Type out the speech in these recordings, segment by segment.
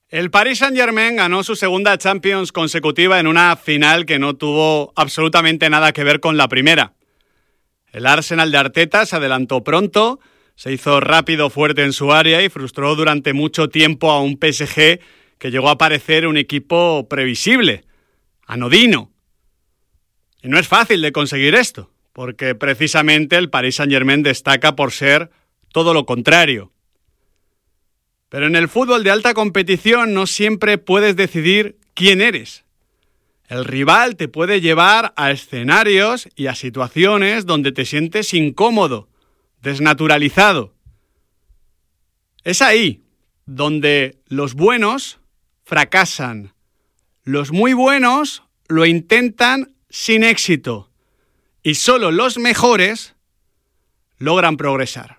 El Paris Saint-Germain ganó su segunda Champions consecutiva en una final que no tuvo absolutamente nada que ver con la primera. El Arsenal de Arteta se adelantó pronto, se hizo rápido, fuerte en su área y frustró durante mucho tiempo a un PSG que llegó a parecer un equipo previsible, anodino. Y no es fácil de conseguir esto, porque precisamente el Paris Saint-Germain destaca por ser todo lo contrario. Pero en el fútbol de alta competición no siempre puedes decidir quién eres. El rival te puede llevar a escenarios y a situaciones donde te sientes incómodo, desnaturalizado. Es ahí donde los buenos fracasan. Los muy buenos lo intentan sin éxito. Y solo los mejores logran progresar.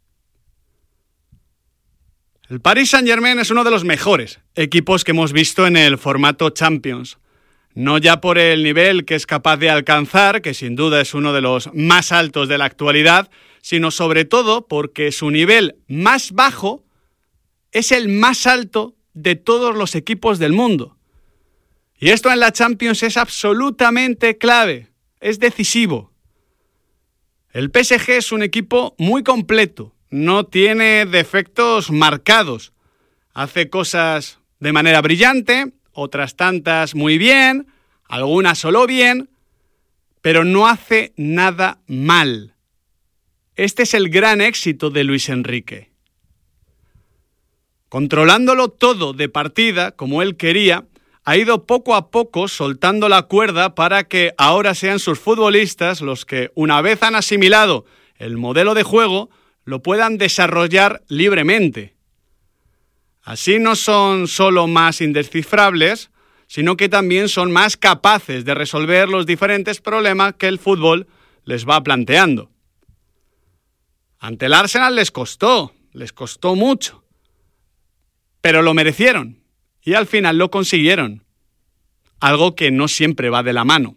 El Paris Saint-Germain es uno de los mejores equipos que hemos visto en el formato Champions. No ya por el nivel que es capaz de alcanzar, que sin duda es uno de los más altos de la actualidad, sino sobre todo porque su nivel más bajo es el más alto de todos los equipos del mundo. Y esto en la Champions es absolutamente clave, es decisivo. El PSG es un equipo muy completo. No tiene defectos marcados. Hace cosas de manera brillante, otras tantas muy bien, algunas solo bien, pero no hace nada mal. Este es el gran éxito de Luis Enrique. Controlándolo todo de partida, como él quería, ha ido poco a poco soltando la cuerda para que ahora sean sus futbolistas los que, una vez han asimilado el modelo de juego, lo puedan desarrollar libremente. Así no son solo más indescifrables, sino que también son más capaces de resolver los diferentes problemas que el fútbol les va planteando. Ante el Arsenal les costó mucho, pero lo merecieron y al final lo consiguieron, algo que no siempre va de la mano.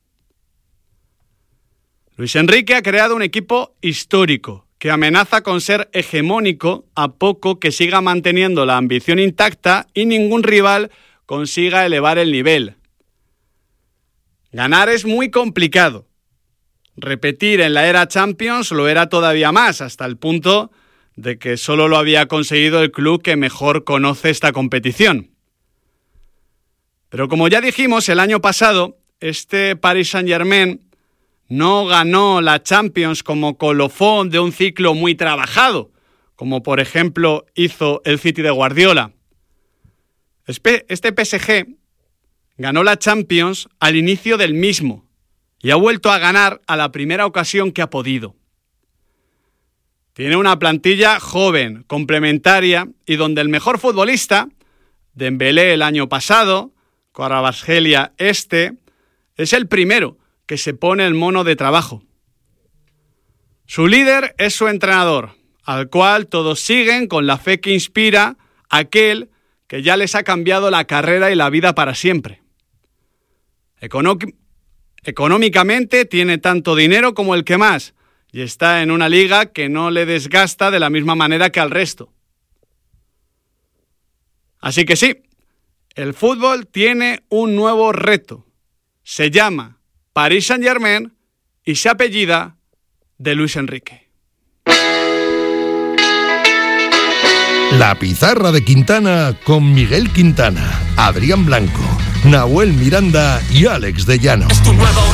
Luis Enrique ha creado un equipo histórico, que amenaza con ser hegemónico a poco que siga manteniendo la ambición intacta y ningún rival consiga elevar el nivel. Ganar es muy complicado. Repetir en la era Champions lo era todavía más, hasta el punto de que solo lo había conseguido el club que mejor conoce esta competición. Pero como ya dijimos el año pasado, este Paris Saint-Germain no ganó la Champions como colofón de un ciclo muy trabajado, como por ejemplo hizo el City de Guardiola. Este PSG ganó la Champions al inicio del mismo y ha vuelto a ganar a la primera ocasión que ha podido. Tiene una plantilla joven, complementaria y donde el mejor futbolista, Dembélé el año pasado, Kvaratskhelia es el primero que se pone el mono de trabajo. Su líder es su entrenador, al cual todos siguen con la fe que inspira aquel que ya les ha cambiado la carrera y la vida para siempre. Económicamente tiene tanto dinero como el que más y está en una liga que no le desgasta de la misma manera que al resto. Así que sí, el fútbol tiene un nuevo reto. Se llama Paris Saint-Germain y se apellida de Luis Enrique. La Pizarra de Quintana con Miguel Quintana, Adrián Blanco, Nahuel Miranda y Alex de Llano.